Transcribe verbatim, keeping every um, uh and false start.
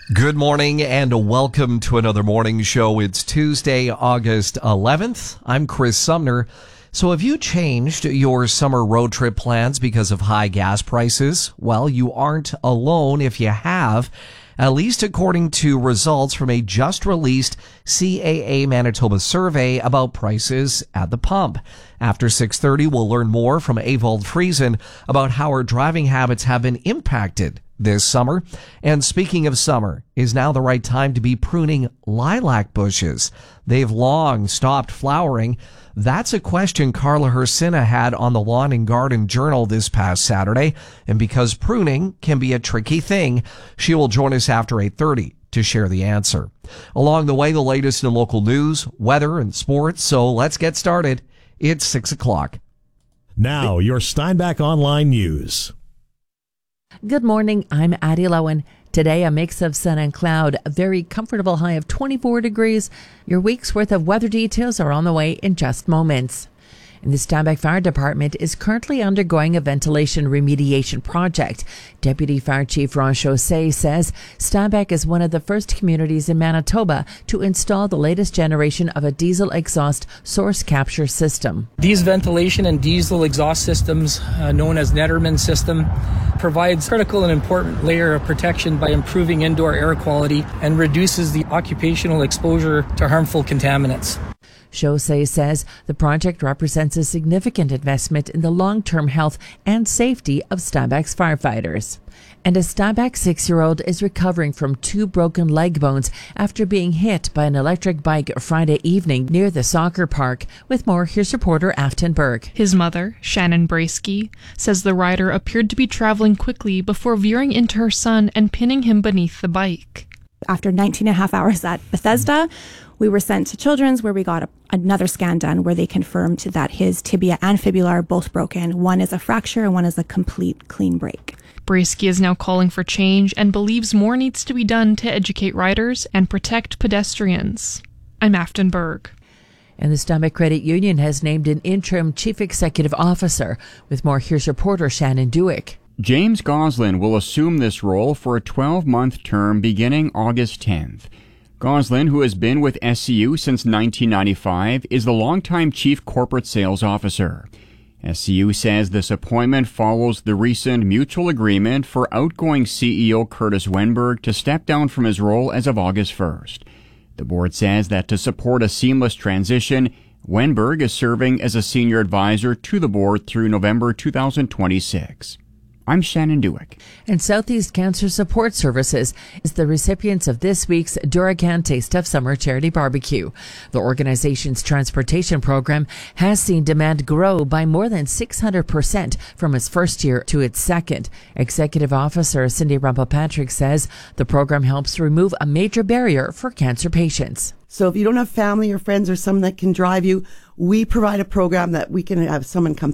Good morning and welcome to another morning show. It's Tuesday, August eleventh. I'm Chris Sumner. So have you changed your summer road trip plans because of high gas prices? Well, you aren't alone if you have, at least according to results from a just released C A A Manitoba survey about prices at the pump. After six thirty, we'll learn more from Ewald Friesen about how our driving habits have been impacted this summer. And speaking of summer, is now the right time to be pruning lilac bushes? They've long stopped flowering. That's a question Carla Hersina had on the Lawn and Garden Journal this past Saturday. And because pruning can be a tricky thing, she will join us after eight thirty to share the answer. Along the way, the latest in local news, weather, and sports. So let's get started. It's six o'clock. Now, your Steinbach Online News. Good morning, I'm Addie Lowen. Today, a mix of sun and cloud, a very comfortable high of twenty-four degrees. Your week's worth of weather details are on the way in just moments. And the Steinbach Fire Department is currently undergoing a ventilation remediation project. Deputy Fire Chief Ron Chaussee says Steinbach is one of the first communities in Manitoba to install the latest generation of a diesel exhaust source capture system. These ventilation and diesel exhaust systems, uh, known as Netterman system, provides a critical and important layer of protection by improving indoor air quality and reduces the occupational exposure to harmful contaminants. Chaussee says the project represents a significant investment in the long-term health and safety of Steinbach's firefighters. And a Steinbach six-year-old is recovering from two broken leg bones after being hit by an electric bike Friday evening near the soccer park. With more, here's reporter Afton Berg. His mother, Shannon Brasky, says the rider appeared to be traveling quickly before veering into her son and pinning him beneath the bike. After nineteen and a half hours at Bethesda, we were sent to Children's where we got a, another scan done where they confirmed that his tibia and fibula are both broken. One is a fracture and one is a complete clean break. Brasky is now calling for change and believes more needs to be done to educate riders and protect pedestrians. I'm Afton Berg. And the Steinbach Credit Union has named an interim chief executive officer. With more, here's reporter Shannon Dewick. James Goslin will assume this role for a twelve-month term beginning August tenth. Goslin, who has been with S C U since nineteen ninety-five, is the longtime chief corporate sales officer. S C U says this appointment follows the recent mutual agreement for outgoing C E O Curtis Wenberg to step down from his role as of August first. The board says that to support a seamless transition, Wenberg is serving as a senior advisor to the board through November two thousand twenty-six. I'm Shannon Dewick. And Southeast Cancer Support Services is the recipients of this week's Duracan Taste of Summer Charity Barbecue. The organization's transportation program has seen demand grow by more than six hundred percent from its first year to its second. Executive Officer Cindy Rumpel-Patrick says the program helps remove a major barrier for cancer patients. So if you don't have family or friends or someone that can drive you, we provide a program that we can have someone come